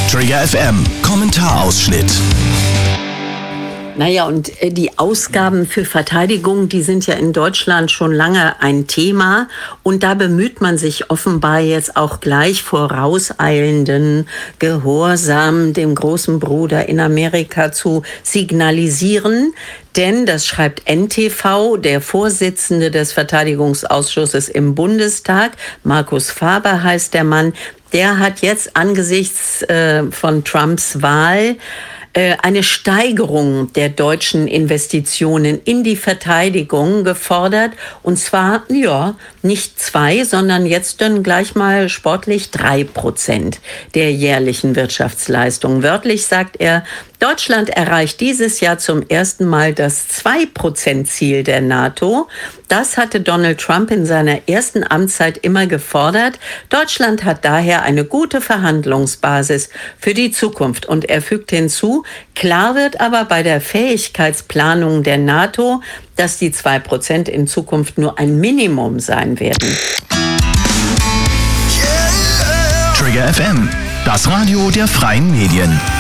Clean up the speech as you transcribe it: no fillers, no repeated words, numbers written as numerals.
Trigger FM Kommentarausschnitt. Naja, und die Ausgaben für Verteidigung, die sind ja in Deutschland schon lange ein Thema. Und da bemüht man sich offenbar jetzt auch gleich vorauseilenden Gehorsam dem großen Bruder in Amerika zu signalisieren. Denn, das schreibt NTV, der Vorsitzende des Verteidigungsausschusses im Bundestag, Markus Faber heißt der Mann, der hat jetzt angesichts von Trumps Wahl eine Steigerung der deutschen Investitionen in die Verteidigung gefordert. Und zwar, nicht 2, sondern jetzt dann gleich mal sportlich 3% der jährlichen Wirtschaftsleistung. Wörtlich sagt er, Deutschland erreicht dieses Jahr zum ersten Mal das 2%-Ziel der NATO. Das hatte Donald Trump in seiner ersten Amtszeit immer gefordert. Deutschland hat daher eine gute Verhandlungsbasis für die Zukunft. Und er fügt hinzu, klar wird aber bei der Fähigkeitsplanung der NATO, dass die 2% in Zukunft nur ein Minimum sein werden. Trigger FM, das Radio der freien Medien.